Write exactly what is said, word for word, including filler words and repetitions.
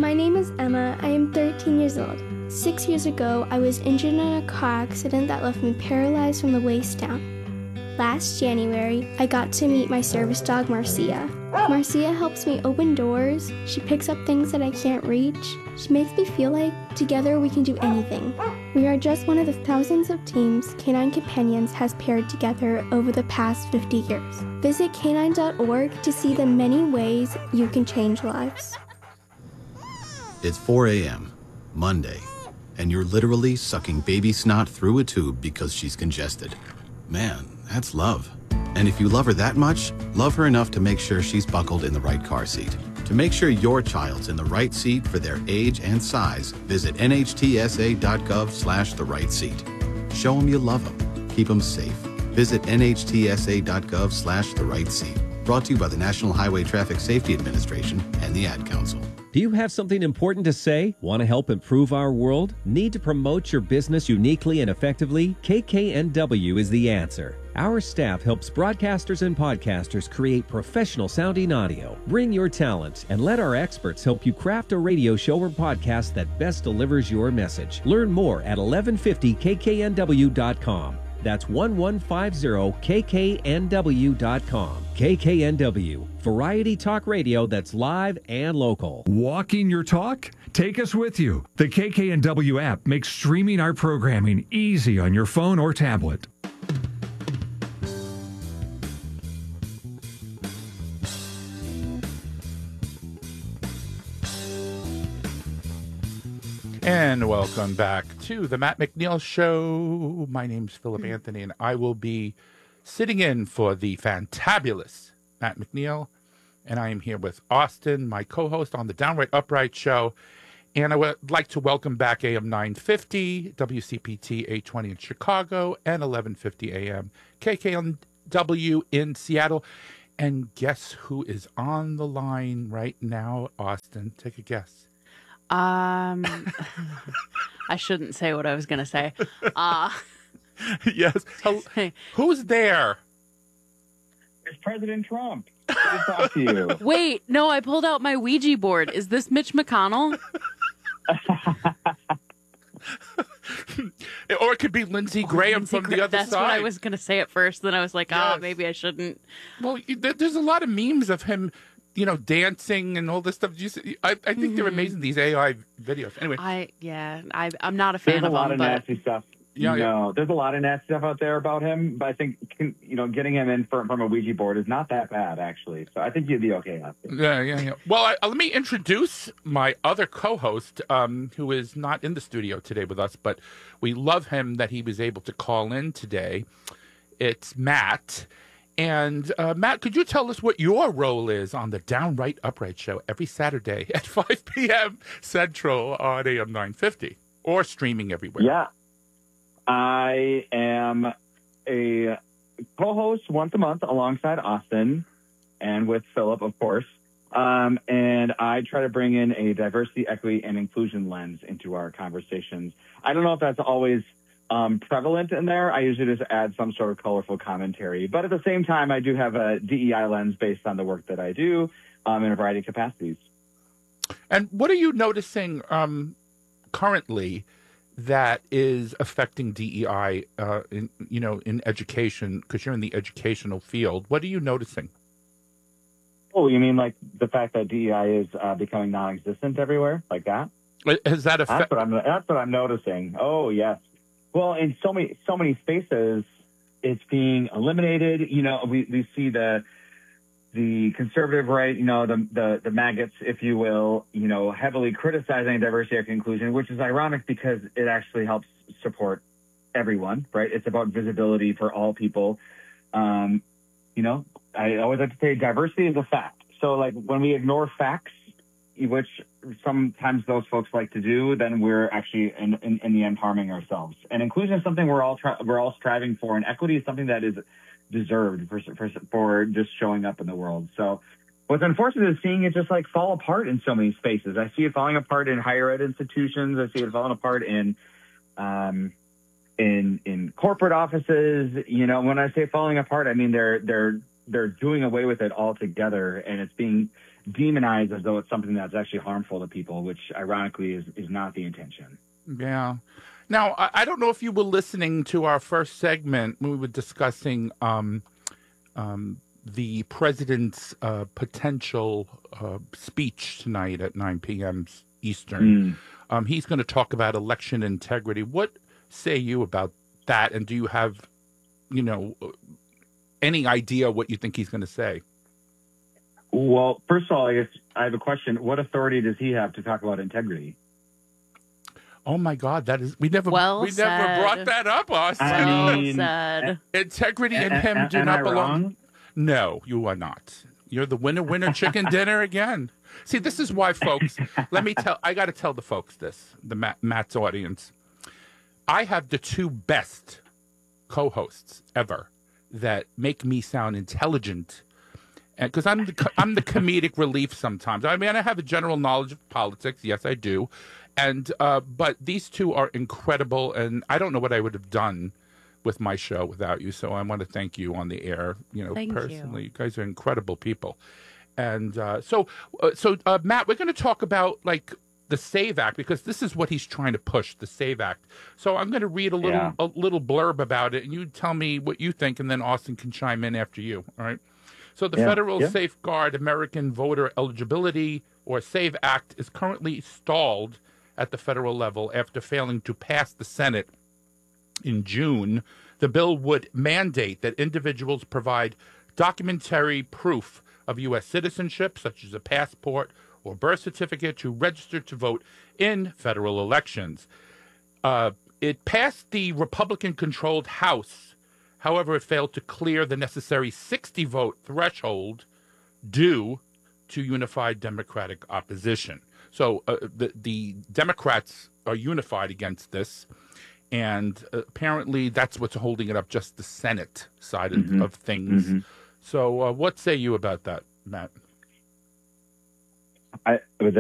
My name is Emma. I am thirteen years old. Six years ago, I was injured in a car accident that left me paralyzed from the waist down. Last January, I got to meet my service dog, Marcia. Marcia helps me open doors. She picks up things that I can't reach. She makes me feel like together we can do anything. We are just one of the thousands of teams Canine Companions has paired together over the past fifty years. Visit canine dot org to see the many ways you can change lives. It's four a.m., Monday, and you're literally sucking baby snot through a tube because she's congested. Man, that's love. And if you love her that much, love her enough to make sure she's buckled in the right car seat. To make sure your child's in the right seat for their age and size, visit N H T S A dot gov slash the right seat. Show them you love them. Keep them safe. Visit N H T S A dot gov slash the right seat. Brought to you by the National Highway Traffic Safety Administration and the Ad Council. Do you have something important to say? Want to help improve our world? Need to promote your business uniquely and effectively? K K N W is the answer. Our staff helps broadcasters and podcasters create professional sounding audio. Bring your talent and let our experts help you craft a radio show or podcast that best delivers your message. Learn more at eleven fifty K K N W dot com. That's eleven fifty K K N W dot com. K K N W, variety talk radio that's live and local. Walking your talk? Take us with you. The K K N W app makes streaming our programming easy on your phone or tablet. And welcome back to the Matt McNeil Show. My name's Philip Anthony, and I will be sitting in for the fantabulous Matt McNeil. And I am here with Austin, my co-host on the Downright Upright Show. And I would like to welcome back A M nine fifty, W C P T eight twenty in Chicago, and eleven fifty A M K K N W in Seattle. And guess who is on the line right now, Austin? Take a guess. Um, I shouldn't say what I was going to say. Uh, yes. Who's there? It's President Trump. Good to talk to you. Wait, no, I pulled out my Ouija board. Is this Mitch McConnell? Or it could be Lindsey Graham Lindsey from Gra- the other that's side. That's what I was going to say at first. Then I was like, ah, Yes. oh, maybe I shouldn't. Well, there's a lot of memes of him, you know, dancing and all this stuff. You see, I, I think mm-hmm. they're amazing, these A I videos. Anyway. I Yeah, I, I'm not a fan there's of a lot them. of but... nasty stuff. Yeah, no, yeah. There's a lot of nasty stuff out there about him, but I think, you know, getting him in from, from a Ouija board is not that bad, actually. So I think you'd be okay. Yeah, yeah, yeah. Well, I, let me introduce my other co-host, um, who is not in the studio today with us, but we love him that he was able to call in today. It's Matt. And, uh, Matt, could you tell us what your role is on the Downright Upright Show every Saturday at five p.m. Central on A M nine fifty, or streaming everywhere? Yeah. I am a co-host once a month alongside Austin and with Philip, of course. Um, and I try to bring in a diversity, equity, and inclusion lens into our conversations. I don't know if that's always um, prevalent in there. I usually just add some sort of colorful commentary. But at the same time, I do have a D E I lens based on the work that I do um, in a variety of capacities. And what are you noticing um, currently that is affecting D E I, uh, in, you know, in education, because you're in the educational field? What are you noticing? Oh, you mean like the fact that D E I is uh, becoming non-existent everywhere, like that? Has that affected? That's what I'm. That's what I'm noticing. Oh, yes. Well, in so many so many spaces, it's being eliminated. You know, we we see the the conservative right, you know, the, the, the maggots, if you will, you know, heavily criticizing diversity and inclusion, which is ironic because it actually helps support everyone, right? It's about visibility for all people. Um, you know, I always like to say diversity is a fact. So, like, when we ignore facts, which sometimes those folks like to do, then we're actually, in, in, in the end, harming ourselves. And inclusion is something we're all try- we're all striving for, and equity is something that is deserved for, for for just showing up in the world. So what's unfortunate is seeing it just like fall apart in so many spaces. I see it falling apart in higher ed institutions. I see it falling apart in um in in corporate offices. You know, when I say falling apart, I mean they're they're they're doing away with it altogether, and it's being demonized as though it's something that's actually harmful to people, which ironically is, is not the intention. Yeah. Now, I, I don't know if you were listening to our first segment when we were discussing um, um, the president's uh, potential uh, speech tonight at nine p.m. Eastern. Mm. Um, he's going to talk about election integrity. What say you about that? And do you have, you know, any idea what you think he's going to say? Well, first of all, I guess I have a question. What authority does he have to talk about integrity? Oh my God, that is we never Well we said. never brought that up, Austin. I Well mean, said. Integrity and a- him a- do am not I belong. wrong? No, you are not. You're the winner, winner, chicken dinner again. See, this is why, folks. Let me tell. I got to tell the folks this, the Matt, Matt's audience. I have the two best co-hosts ever that make me sound intelligent, and because I'm the co- I'm the comedic relief sometimes. I mean, I have a general knowledge of politics. Yes, I do, and uh, but these two are incredible, and I don't know what I would have done with my show without you. So I want to thank you on the air, you know, Thank personally. you. You guys are incredible people. And uh, so, uh, so uh, Matt, we're going to talk about like the SAVE Act because this is what he's trying to push, the SAVE Act. So I'm going to read a little Yeah. a little blurb about it, and you tell me what you think, and then Austin can chime in after you. All right. So the Yeah, Federal yeah. Safeguard American Voter Eligibility, or SAVE Act, is currently stalled at the federal level after failing to pass the Senate in June. The bill would mandate that individuals provide documentary proof of U S citizenship, such as a passport or birth certificate, to register to vote in federal elections. Uh, it passed the Republican-controlled House. However, it failed to clear the necessary sixty-vote threshold due to unified Democratic opposition. So uh, the, the Democrats are unified against this. And apparently that's what's holding it up, just the Senate side of, Mhm. of things. Mhm. So uh, what say you about that, Matt? I,